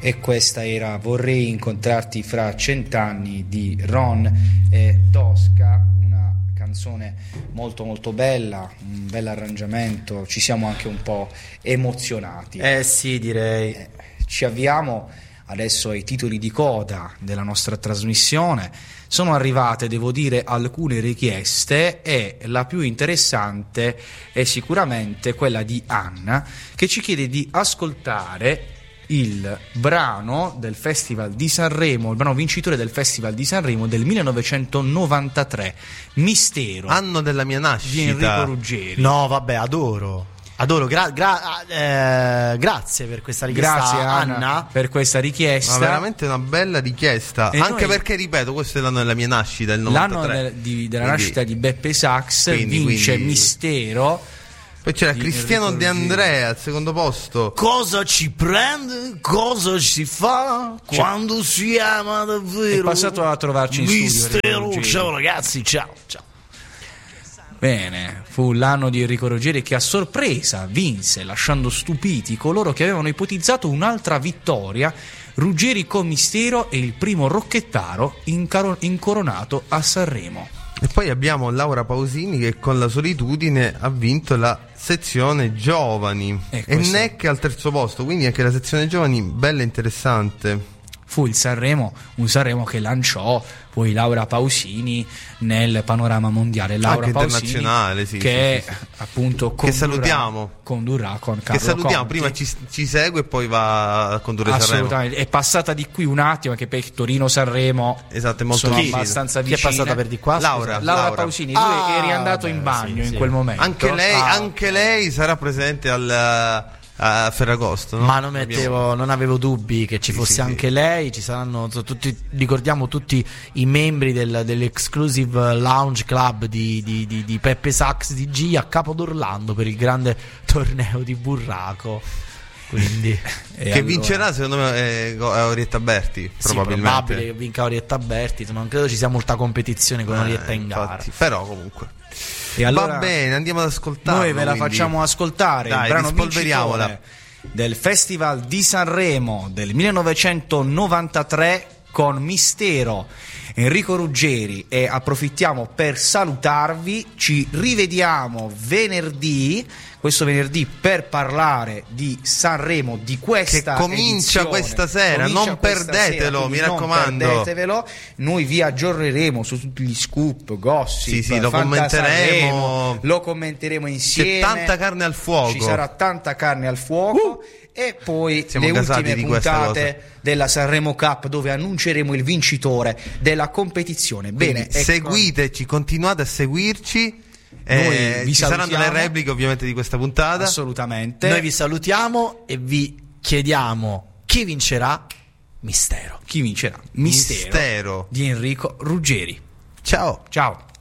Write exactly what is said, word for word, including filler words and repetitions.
e questa era Vorrei incontrarti fra cent'anni di Ron e Tosca, una canzone molto molto bella, un bel arrangiamento, ci siamo anche un po' emozionati. Eh sì, direi. Eh, ci avviamo adesso ai titoli di coda della nostra trasmissione. Sono arrivate, devo dire, alcune richieste e la più interessante è sicuramente quella di Anna, che ci chiede di ascoltare il brano del Festival di Sanremo, il brano vincitore del Festival di Sanremo del millenovecentonovantatré, Mistero, anno della mia nascita, di Enrico Ruggeri. No, vabbè, adoro. Adoro, gra- gra- eh, grazie per questa richiesta. Grazie Anna, Anna per questa richiesta. Ma veramente una bella richiesta. E anche noi, perché, ripeto, questo è l'anno della mia nascita, il novantatré. L'anno de- di, della quindi, nascita di Beppe Sax, quindi, vince quindi... Mistero. Poi c'era di Cristiano Enrico De Ruggeri. Andrea al secondo posto. cosa ci prende, cosa si fa Cioè, quando si ama davvero? è passato a trovarci in studio Enrico Mistero, Ruggeri. ciao ragazzi, ciao, ciao. Bene, fu l'anno di Enrico Ruggeri che a sorpresa vinse, lasciando stupiti coloro che avevano ipotizzato un'altra vittoria. Ruggeri con Mistero è il primo rocchettaro incaro- incoronato a Sanremo. E poi abbiamo Laura Pausini che con La solitudine ha vinto la sezione giovani. E E questo- Neck al terzo posto, quindi anche la sezione giovani bella e interessante. Fu il Sanremo, un Sanremo che lanciò poi Laura Pausini nel panorama mondiale. Laura Anche Pausini, internazionale, sì, che sì, sì, sì. appunto Che condurrà, salutiamo. condurrà con Carlo Che salutiamo, Conti. prima ci, ci segue e poi va a condurre Sanremo. Assolutamente, è passata di qui un attimo, anche per Torino-Sanremo Esatto, è molto sono vicino. abbastanza Chi è vicine. passata per di qua? Laura. Scusa. Laura Pausini, lui Ah, è riandato vabbè, in bagno sì, in sì. quel momento. Anche lei, Ah, anche lei sarà presente al, a Ferragosto, no? Ma non mettevo, non avevo dubbi che ci Sì, fosse sì, anche sì. lei. Ci saranno t- tutti, ricordiamo tutti i membri del, dell'Exclusive Lounge Club di, di, di, di Peppe Sax D G a Capo d'Orlando per il grande torneo di burraco. Quindi e che allora- vincerà secondo me è, è Orietta Berti, sì, probabilmente. probabile che vinca Orietta Berti. Non credo ci sia molta competizione con Eh, Orietta in gara. infatti, però comunque E allora va bene, andiamo ad ascoltare. noi ve la facciamo ascoltare, Dai, il brano rispolveriamola. vincitore del Festival di Sanremo del millenovecentonovantatré con Mistero, Enrico Ruggeri. E approfittiamo per salutarvi, ci rivediamo venerdì, questo venerdì, per parlare di Sanremo, di questa Che comincia edizione. questa sera, Comincia non questa perdetelo, sera, mi quindi raccomando. non perdetevelo. Noi vi aggiorneremo su tutti gli scoop, gossip, Sì, sì, lo Fantasanremo, commenteremo. lo commenteremo insieme. C'è tanta carne al fuoco. Ci sarà tanta carne al fuoco. E poi Siamo le gasati ultime di questa puntate della Sanremo Cup, dove annunceremo il vincitore della competizione. Bene, Quindi ecco, seguiteci, continuate a seguirci. Noi Eh, vi ci saranno salutiamo. le repliche ovviamente di questa puntata. assolutamente. Noi vi salutiamo e vi chiediamo chi vincerà. Mistero. Chi vincerà? Mistero, Mistero. di Enrico Ruggeri. Ciao. Ciao.